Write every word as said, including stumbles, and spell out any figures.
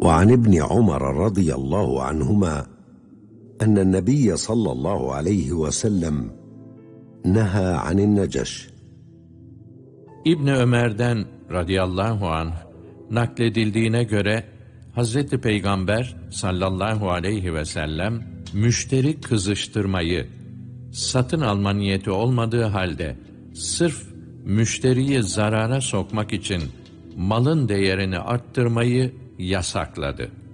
وعن ابن عمر رضي الله عنهما أن النبي صلى الله عليه وسلم نهى عن النجش. İbn Ömer'den radıyallahu anh nakledildiğine göre Hazreti Peygamber sallallahu aleyhi ve sellem müşteri kızıştırmayı, satın alma niyeti olmadığı halde sırf müşteriyi zarara sokmak için malın değerini arttırmayı yasakladı.